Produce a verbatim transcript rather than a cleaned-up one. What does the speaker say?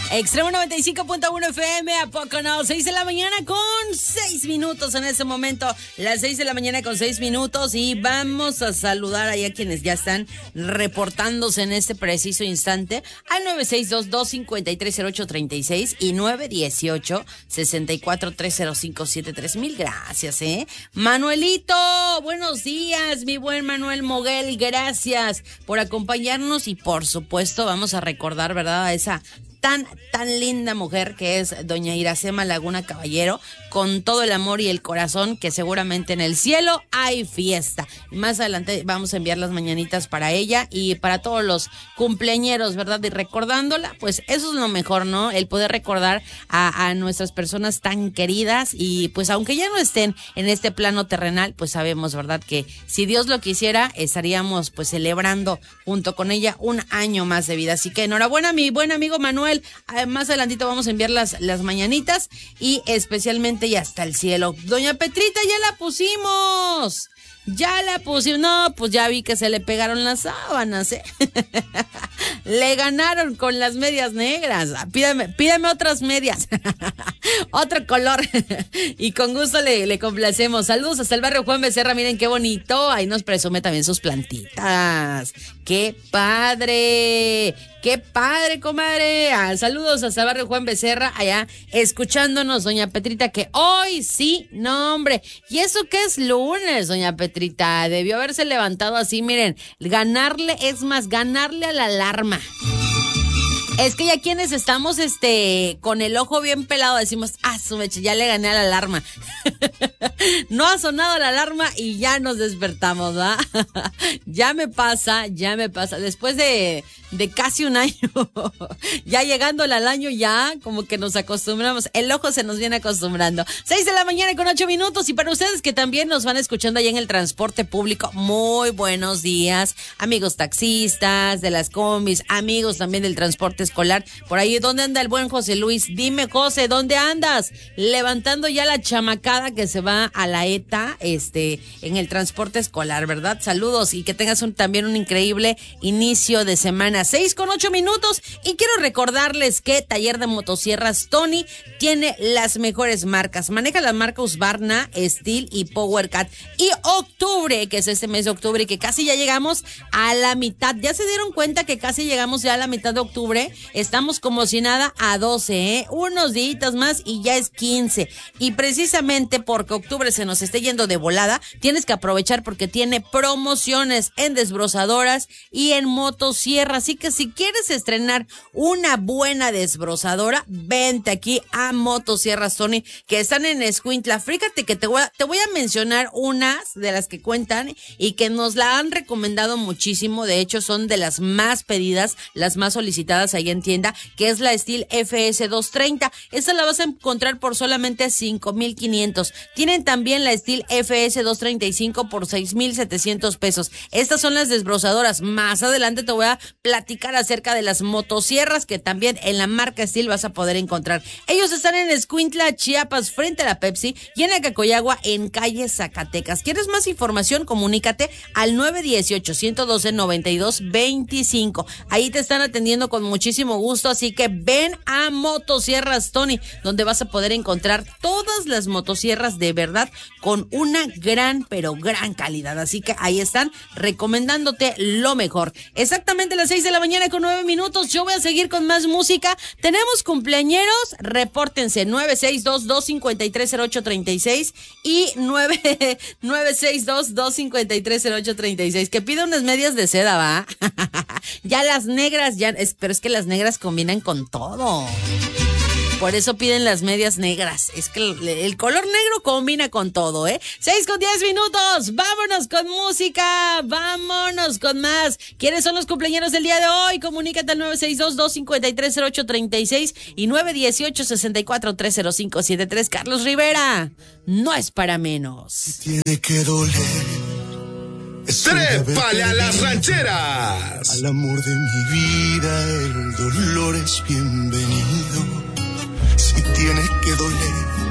Extremo noventa y cinco punto uno F M, ¿a poco no? seis de la mañana con seis minutos en ese momento. Las seis de la mañana con seis minutos y vamos a saludar ahí a quienes ya están reportándose en este preciso instante al nueve seis dos, dos cinco tres, cero ocho tres seis y nueve uno ocho, seis cuatro tres cero cinco siete tres. Mil gracias, ¿eh? Manuelito, buenos días, mi buen Manuel Moguel, gracias por acompañarnos y por supuesto vamos a recordar, ¿verdad?, a esa tan, tan linda mujer que es doña Iracema Laguna Caballero, con todo el amor y el corazón, que seguramente en el cielo hay fiesta. Y más adelante vamos a enviar las mañanitas para ella y para todos los cumpleañeros, ¿verdad? Y recordándola, pues eso es lo mejor, ¿no? El poder recordar a, a nuestras personas tan queridas y pues aunque ya no estén en este plano terrenal, pues sabemos, ¿verdad? Que si Dios lo quisiera, estaríamos pues celebrando junto con ella un año más de vida. Así que enhorabuena, mi buen amigo Manuel. Más adelantito vamos a enviar las, las mañanitas y especialmente y hasta el cielo. Doña Petrita, ya la pusimos. Ya la pusimos. No, pues ya vi que se le pegaron las sábanas, ¿eh? Le ganaron con las medias negras. Pídame, pídame otras medias. Otro color. Y con gusto le, le complacemos. Saludos hasta el barrio Juan Becerra. Miren qué bonito. Ahí nos presume también sus plantitas. ¡Qué padre! ¡Qué padre, comadre! Ah, saludos hasta el barrio Juan Becerra, allá escuchándonos, doña Petrita, que hoy sí, no hombre. ¿Y eso qué es lunes, doña Petrita? Debió haberse levantado así, miren, ganarle, es más, ganarle a la alarma. Es que ya quienes estamos este con el ojo bien pelado decimos, ah, su meche, ya le gané a la alarma. No ha sonado la alarma y ya nos despertamos, ¿verdad? Ya me pasa, ya me pasa. Después de, de casi un año, ya llegando al año, ya como que nos acostumbramos. El ojo se nos viene acostumbrando. Seis de la mañana con ocho minutos. Y para ustedes que también nos van escuchando allá en el transporte público, muy buenos días. Amigos taxistas, de las combis, amigos también del transporte escolar. Por ahí, ¿dónde anda el buen José Luis? Dime, José, ¿dónde andas? Levantando ya la chamacada que se va a la ETA, este, en el transporte escolar, ¿verdad? Saludos y que tengas un, también un increíble inicio de semana. Seis con ocho minutos y quiero recordarles que Taller de Motosierras Tony tiene las mejores marcas. Maneja la marca Husqvarna, Steel y PowerCat. Y octubre, que es este mes de octubre y que casi ya llegamos a la mitad. ¿Ya se dieron cuenta que casi llegamos ya a la mitad de octubre? Estamos como si nada a doce, ¿eh? Unos días más y ya es quince. Y precisamente porque octubre se nos esté yendo de volada, tienes que aprovechar porque tiene promociones en desbrozadoras y en motosierras. Así que si quieres estrenar una buena desbrozadora, vente aquí a Motosierras Tony, que están en Escuintla. Fíjate que te voy a, te voy a mencionar unas de las que cuentan y que nos la han recomendado muchísimo. De hecho, son de las más pedidas, las más solicitadas ahí en tienda, que es la Steel F S doscientos treinta. Esta la vas a encontrar por solamente cinco mil quinientos. Tienen también la Steel F S doscientos treinta y cinco por seis mil setecientos pesos. Estas son las desbrozadoras. Más adelante te voy a platicar acerca de las motosierras que también en la marca Steel vas a poder encontrar. Ellos están en Escuintla, Chiapas, frente a la Pepsi, y en Acacoyagua, en calle Zacatecas. ¿Quieres más información? Comunícate al nueve uno ocho, uno uno dos, nueve dos dos cinco. Ahí te están atendiendo con muchísimo gusto, así que ven a Motosierras Tony, donde vas a poder encontrar todas las motosierras de verdad con una gran, pero gran calidad. Así que ahí están recomendándote lo mejor. Exactamente las seis de la mañana con nueve minutos. Yo voy a seguir con más música. Tenemos cumpleañeros, repórtense nueve seis dos, dos cinco tres, cero ocho tres seis y nueve seis dos, dos cinco tres, cero ocho tres seis. Que pida unas medias de seda, ¿va? Ya las negras, ya, es, pero es que las negras combinan con todo. Por eso piden las medias negras. Es que el, el color negro combina con todo, ¿eh? Seis con diez minutos. Vámonos con música. Vámonos con más. ¿Quiénes son los cumpleaños del día de hoy? Comunícate al nueve seis dos, dos cinco tres, cero ocho tres seis y nueve uno ocho, seis cuatro tres cero cinco siete tres. Carlos Rivera, no es para menos. Tiene que doler. ¡Trépale a las rancheras! Al amor de mi vida el dolor es bienvenido. Si tiene que doler,